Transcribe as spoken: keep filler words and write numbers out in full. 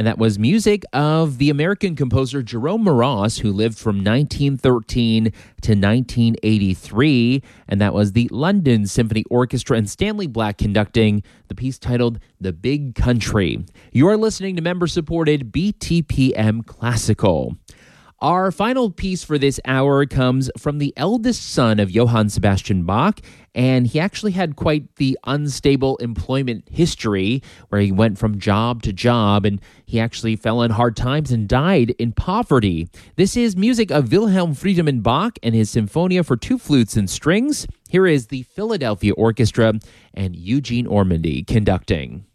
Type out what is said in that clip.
And that was music of the American composer Jerome Moross, who lived from nineteen thirteen to nineteen eighty-three. And that was the London Symphony Orchestra and Stanley Black conducting the piece titled The Big Country. You're listening to member-supported B T P M Classical. Our final piece for this hour comes from the eldest son of Johann Sebastian Bach, and he actually had quite the unstable employment history where he went from job to job, and he actually fell in hard times and died in poverty. This is music of Wilhelm Friedemann Bach and his Symphonia for two flutes and strings. Here is the Philadelphia Orchestra and Eugene Ormandy conducting.